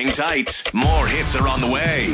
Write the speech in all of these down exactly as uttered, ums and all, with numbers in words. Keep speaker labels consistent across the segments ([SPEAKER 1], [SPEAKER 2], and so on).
[SPEAKER 1] Hang tight. More hits are on the way.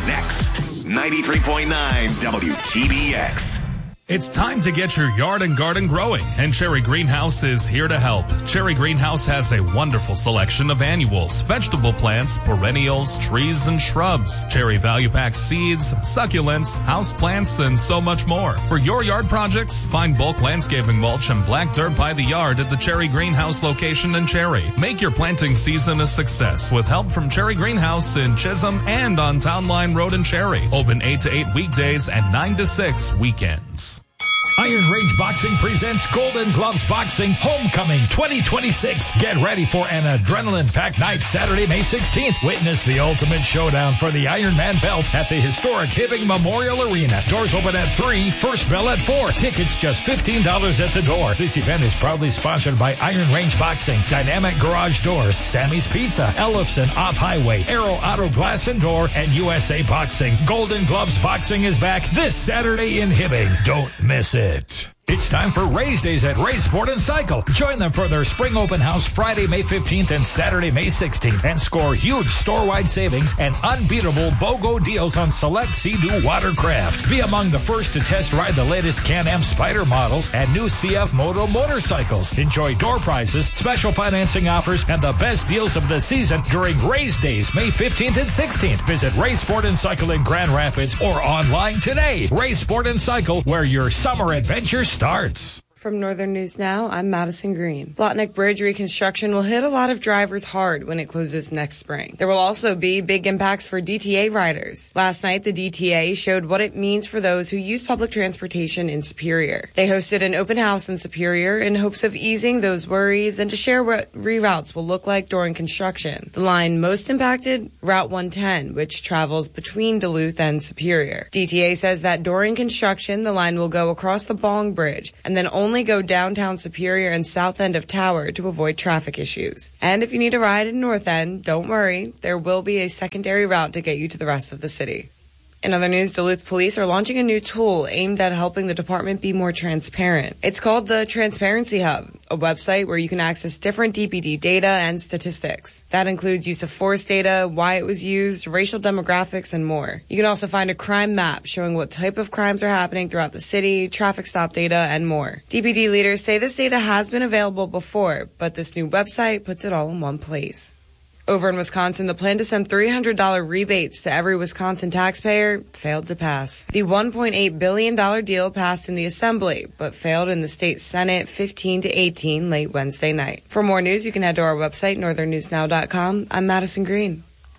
[SPEAKER 1] Next, ninety-three point nine W T B X.
[SPEAKER 2] It's time to get your yard and garden growing, and Cherry Greenhouse is here to help. Cherry Greenhouse has a wonderful selection of annuals, vegetable plants, perennials, trees, and shrubs, Cherry Value Pack seeds, succulents, house plants, and so much more. For your yard projects, find bulk landscaping mulch and black dirt by the yard at the Cherry Greenhouse location in Cherry. Make your planting season a success with help from Cherry Greenhouse in Chisholm and on Town Line Road in Cherry. Open eight to eight weekdays and nine to six weekends.
[SPEAKER 3] Iron Range Boxing presents Golden Gloves Boxing Homecoming twenty twenty-six. Get ready for an adrenaline-packed night Saturday, May sixteenth. Witness the ultimate showdown for the Iron Man belt at the historic Hibbing Memorial Arena. Doors open at three, first bell at four. Tickets just fifteen dollars at the door. This event is proudly sponsored by Iron Range Boxing, Dynamic Garage Doors, Sammy's Pizza, Ellefson Off-Highway, Aero Auto Glass and Door, and U S A Boxing. Golden Gloves Boxing is back this Saturday in Hibbing. Don't miss it. It. It's time for Race Days at Ray Sport and Cycle. Join them for their spring open house Friday, May fifteenth and Saturday, May sixteenth, and score huge store-wide savings and unbeatable BOGO deals on select Sea-Doo watercraft. Be among the first to test ride the latest Can-Am Spyder models and new C F Moto motorcycles. Enjoy door prizes, special financing offers, and the best deals of the season during Race Days, May fifteenth and sixteenth. Visit Ray Sport and Cycle in Grand Rapids or online today. Ray Sport and Cycle, where your summer adventure starts.
[SPEAKER 4] From Northern News Now, I'm Madison Green. Blotnick Bridge reconstruction will hit a lot of drivers hard when it closes next spring. There will also be big impacts for D T A riders. Last night, the D T A showed what it means for those who use public transportation in Superior. They hosted an open house in Superior in hopes of easing those worries and to share what reroutes will look like during construction. The line most impacted, Route one ten, which travels between Duluth and Superior. D T A says that during construction, the line will go across the Bong Bridge and then only go downtown Superior and south end of Tower to avoid traffic issues. And if you need a ride in North End, don't worry, there will be a secondary route to get you to the rest of the city. In other news, Duluth police are launching a new tool aimed at helping the department be more transparent. It's called the Transparency Hub, a website where you can access different D P D data and statistics. That includes use of force data, why it was used, racial demographics, and more. You can also find a crime map showing what type of crimes are happening throughout the city, traffic stop data, and more. D P D leaders say this data has been available before, but this new website puts it all in one place. Over in Wisconsin, the plan to send three hundred dollars rebates to every Wisconsin taxpayer failed to pass. The one point eight billion dollars deal passed in the Assembly, but failed in the state Senate fifteen to eighteen late Wednesday night. For more news, you can head to our website, northern news now dot com. I'm Madison Green.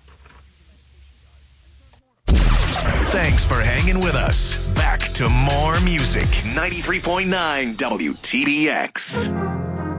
[SPEAKER 1] Thanks for hanging with us. Back to more music. ninety-three point nine W T B X.